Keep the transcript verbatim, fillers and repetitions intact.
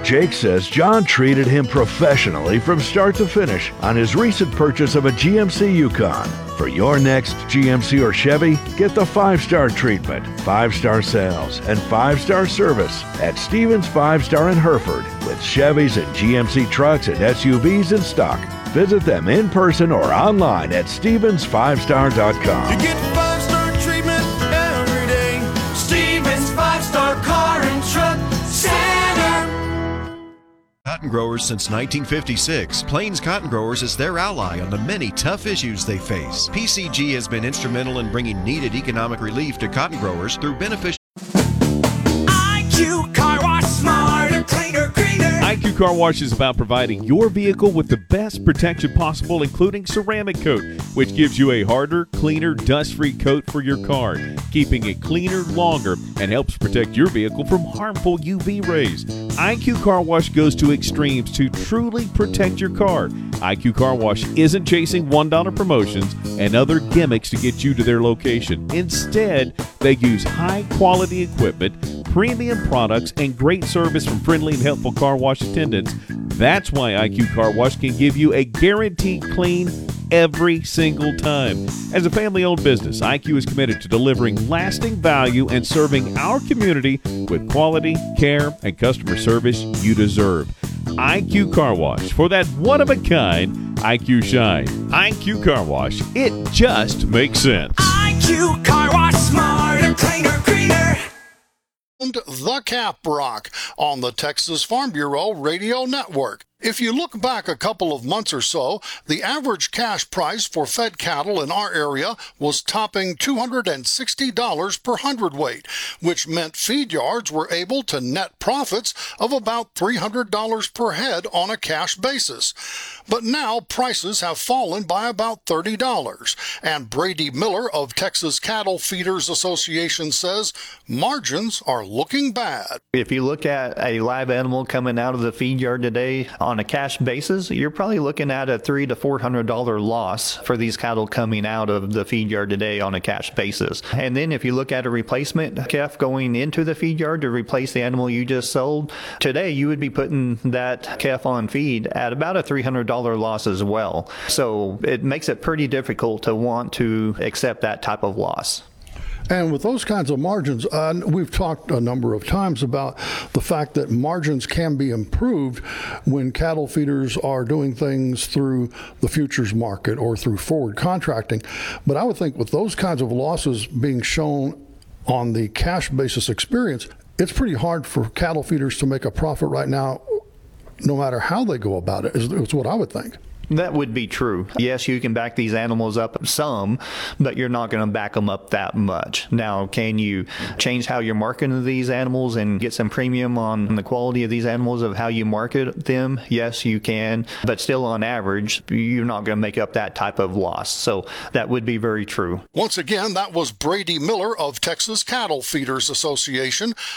Jake says John treated him professionally from start to finish on his recent purchase of a G M C Yukon. For your next G M C or Chevy, get the five-star treatment, five-star sales, and five-star service at Stevens Five Star in Hereford with Chevys and G M C trucks and S U Vs in stock. Visit them in person or online at stevens five star dot com. You get five-star treatment every day. Stevens Five Star Car and Truck Center. Cotton growers since nineteen fifty-six. Plains Cotton Growers is their ally on the many tough issues they face. P C G has been instrumental in bringing needed economic relief to cotton growers through beneficial I Q Car Wash, smarter, cleaner, greener. I Q Car Wash is about providing your vehicle with the best protection possible, including ceramic coat, which gives you a harder, cleaner, dust-free coat for your car, keeping it cleaner longer and helps protect your vehicle from harmful U V rays. I Q Car Wash goes to extremes to truly protect your car. I Q Car Wash isn't chasing one dollar promotions and other gimmicks to get you to their location. Instead, they use high-quality equipment, premium products, and great service from friendly and helpful car wash attendants. That's why I Q Car Wash can give you a guaranteed clean every single time. As a family-owned business, I Q is committed to delivering lasting value and serving our community with quality, care, and customer service you deserve. I Q Car Wash, for that one-of-a-kind I Q shine. I Q Car Wash, it just makes sense. I Q Car Wash, smarter, cleaner, greener. The Cap Rock on the Texas Farm Bureau Radio Network. If you look back a couple of months or so, the average cash price for fed cattle in our area was topping two hundred sixty dollars per hundredweight, which meant feed yards were able to net profits of about three hundred dollars per head on a cash basis. But now prices have fallen by about thirty dollars, and Brady Miller of Texas Cattle Feeders Association says margins are looking bad. If you look at a live animal coming out of the feed yard today on a cash basis, you're probably looking at a three to four hundred dollar loss for these cattle coming out of the feed yard today on a cash basis. And then if you look at a replacement calf going into the feed yard to replace the animal you just sold, today you would be putting that calf on feed at about a three hundred dollar loss as well. So it makes it pretty difficult to want to accept that type of loss. And with those kinds of margins, uh, we've talked a number of times about the fact that margins can be improved when cattle feeders are doing things through the futures market or through forward contracting. But I would think with those kinds of losses being shown on the cash basis experience, it's pretty hard for cattle feeders to make a profit right now, no matter how they go about it, is, is what I would think. That would be true. Yes, you can back these animals up some, but you're not going to back them up that much. Now, can you change how you're marketing these animals and get some premium on the quality of these animals of how you market them? Yes, you can. But still, on average, you're not going to make up that type of loss. So that would be very true. Once again, that was Brady Miller of Texas Cattle Feeders Association